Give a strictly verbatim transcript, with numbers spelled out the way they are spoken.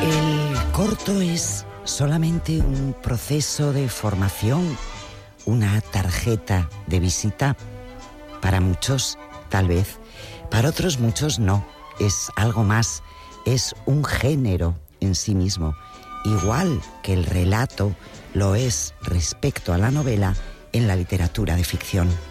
El corto es solamente un proceso de formación, una tarjeta de visita. Para muchos, tal vez. Para otros muchos no. Es algo más. Es un género en sí mismo. Igual que el relato lo es respecto a la novela en la literatura de ficción.